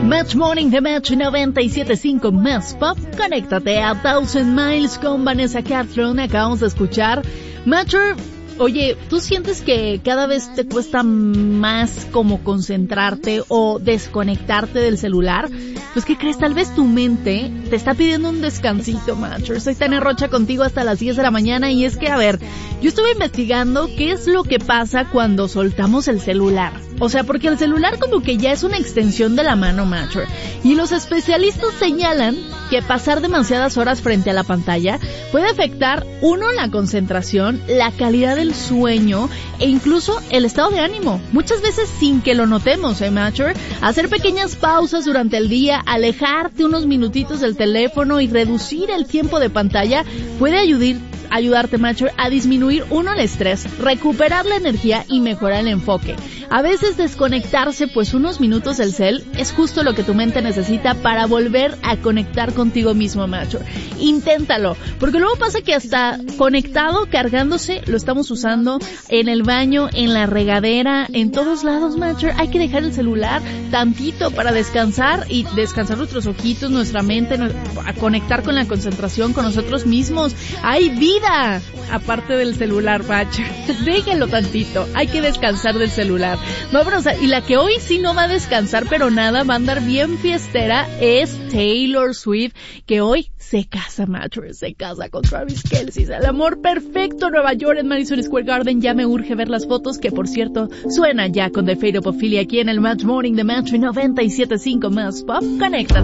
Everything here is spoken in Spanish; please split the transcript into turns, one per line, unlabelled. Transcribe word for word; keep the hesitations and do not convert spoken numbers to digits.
Match Morning de Match noventa y siete punto cinco Más Pop. Conéctate a Thousand Miles con Vanessa Carlton. Acabamos de escuchar Matcher. Oye, ¿tú sientes que cada vez te cuesta más como concentrarte o desconectarte del celular? Pues, ¿qué crees? Tal vez tu mente te está pidiendo un descansito, Matcher. Soy Tania Rocha contigo hasta las diez de la mañana y es que, a ver, yo estuve investigando qué es lo que pasa cuando soltamos el celular. O sea, porque el celular como que ya es una extensión de la mano, Matcher. Y los especialistas señalan que pasar demasiadas horas frente a la pantalla puede afectar, uno, la concentración, la calidad del sueño e incluso el estado de ánimo. Muchas veces sin que lo notemos, ¿eh, Matcher? Hacer pequeñas pausas durante el día, alejarte unos minutitos del teléfono y reducir el tiempo de pantalla puede ayudar ayudarte, Matcher, a disminuir, uno, el estrés, recuperar la energía y mejorar el enfoque. A veces desconectarse pues unos minutos del cel es justo lo que tu mente necesita para volver a conectar contigo mismo, Matcher. Inténtalo, porque luego pasa que hasta conectado, cargándose, lo estamos usando en el baño, en la regadera, en todos lados, Matcher. Hay que dejar el celular tantito para descansar y descansar nuestros ojitos, nuestra mente, a conectar con la concentración, con nosotros mismos. Hay vida aparte del celular, Matcher. Déjenlo tantito, hay que descansar del celular. No, pero o sea, y la que hoy sí no va a descansar, pero nada, va a andar bien fiestera, es Taylor Swift, que hoy se casa, Matcher, se casa con Travis Kelce. El amor perfecto, Nueva York, en Madison Square Garden. Ya me urge ver las fotos, que por cierto, suena ya con The Fate of Ophelia aquí en el Match Morning de Match noventa y siete punto cinco Más Pop. Conéctate.